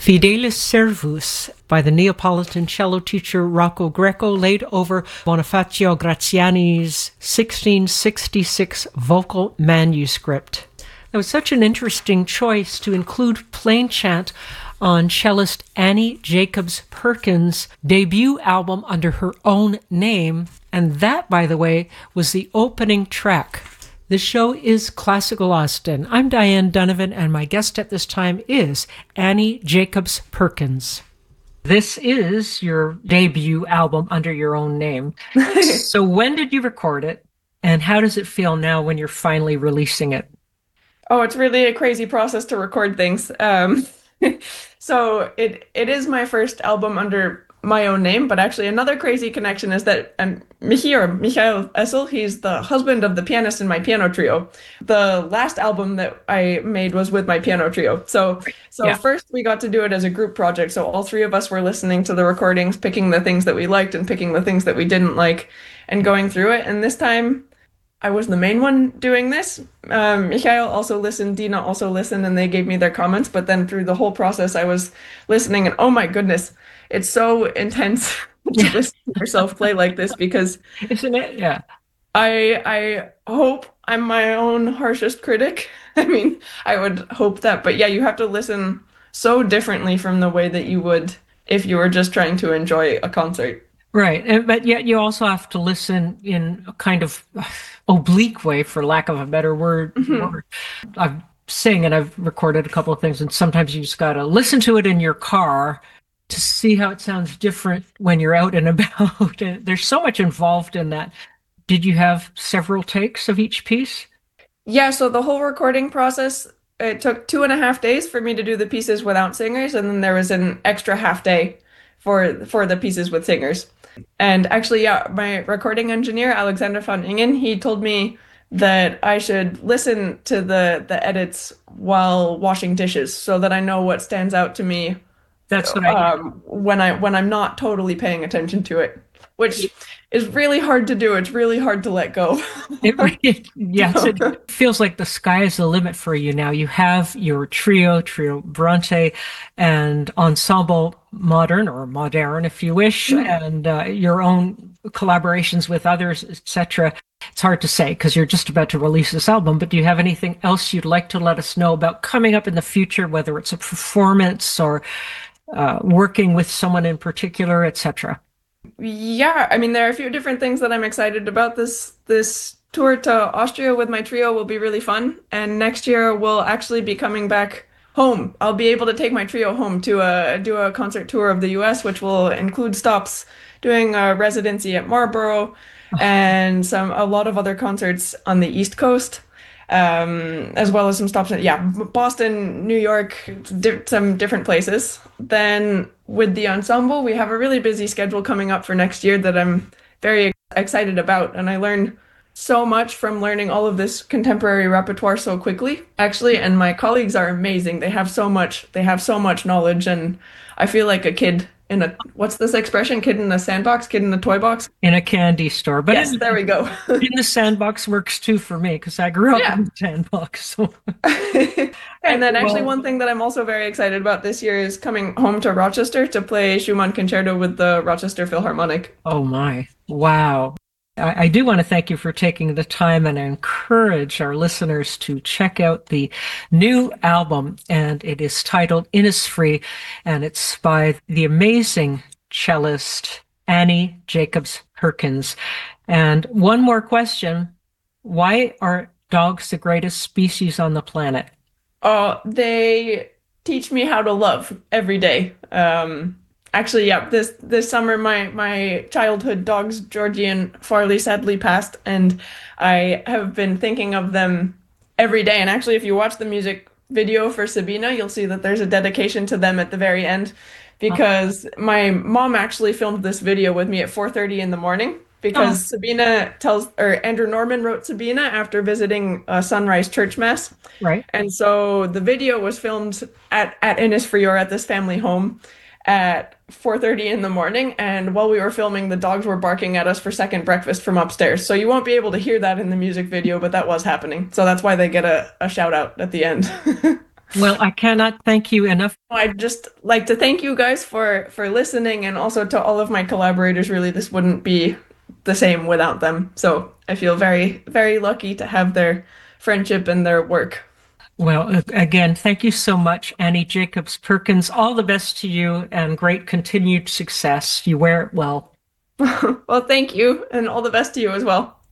Fidelis Servus by the Neapolitan cello teacher Rocco Greco laid over Bonifacio Graziani's 1666 vocal manuscript. It was such an interesting choice to include plain chant on cellist Annie Jacobs Perkins' debut album under her own name, and that, by the way, was the opening track. This show is Classical Austin. I'm Diane Donovan, and my guest at this time is Annie Jacobs Perkins. This is your debut album under your own name. So when did you record it, and how does it feel now when you're finally releasing it? Oh, it's really a crazy process to record things. So it is my first album under my own name, but actually another crazy connection is that Michael Essel, he's the husband of the pianist in my piano trio. The last album that I made was with my piano trio. So Yeah. first we got to do it as a group project. So all three of us were listening to the recordings, picking the things that we liked and picking the things that we didn't like and going through it. And this time I was the main one doing this. Michael also listened, Dina also listened, and they gave me their comments. But then through the whole process, I was listening, and oh my goodness, it's so intense to Yeah. listen to yourself play like this because Isn't it? Yeah. I hope I'm my own harshest critic. I mean, I would hope that, but yeah, you have to listen so differently from the way that you would if you were just trying to enjoy a concert. Right. But yet you also have to listen in a kind of oblique way, for lack of a better Mhm. word. I've sing and I've recorded a couple of things, and sometimes you just got to listen to it in your car to see how it sounds different when you're out and about. And there's so much involved in that. Did you have several takes of each piece? Yeah, so the whole recording process, it took 2.5 days for me to do the pieces without singers, and then there was an extra half day for the pieces with singers. And actually, yeah, my recording engineer, Alexander van Ingen, he told me that I should listen to the edits while washing dishes so that I know what stands out to me That's what I hear. when I'm not totally paying attention to it, which is really hard to do. It's really hard to let go. Yes, it feels like the sky is the limit for you now. You have your Trio Bronte, and Ensemble Modern or Modern, if you wish, and your own collaborations with others, etc. It's hard to say because you're just about to release this album, but do you have anything else you'd like to let us know about coming up in the future, whether it's a performance or working with someone in particular, etc.? Yeah, I mean there are a few different things that I'm excited about. This tour to Austria with my trio will be really fun, and next year we'll actually be coming back home. I'll be able to take my trio home to do a concert tour of the US, which will include stops doing a residency at Marlborough and a lot of other concerts on the East Coast. As well as some stops in, yeah, Boston, New York, some different places. Then with the ensemble, we have a really busy schedule coming up for next year that I'm very excited about. And I learn so much from learning all of this contemporary repertoire so quickly, actually. And my colleagues are amazing. They have so much knowledge. And I feel like a kid in a, what's this expression? Kid in a sandbox, kid in a toy box. In a candy store. But Yes, there we go. in the sandbox works too for me because I grew up Yeah. in the sandbox. So, And then actually well, one thing that I'm also very excited about this year is coming home to Rochester to play Schumann Concerto with the Rochester Philharmonic. oh my, wow. I do want to thank you for taking the time, and I encourage our listeners to check out the new album. And it is titled Innisfree, and it's by the amazing cellist Annie Jacobs Perkins. And one more question. Why are dogs the greatest species on the planet? Oh, they teach me how to love every day. Actually, yeah, this summer my childhood dogs, Georgie and Farley, sadly passed, and I have been thinking of them every day. And actually, if you watch the music video for Sabina, you'll see that there's a dedication to them at the very end, because my mom actually filmed this video with me at 4:30 in the morning. Oh, Because Andrew Norman wrote Sabina after visiting a sunrise church mass. right. And so the video was filmed at Innisfree or at this family home at 4:30 in the morning. And while we were filming, the dogs were barking at us for second breakfast from upstairs. So you won't be able to hear that in the music video, but that was happening. So that's why they get a shout out at the end. Well, I cannot thank you enough. I'd just like to thank you guys for listening, and also to all of my collaborators. Really, this wouldn't be the same without them. So I feel very, very lucky to have their friendship and their work. Well, again, thank you so much, Annie Jacobs Perkins. All the best to you and great continued success. You wear it well. Well, thank you, and all the best to you as well.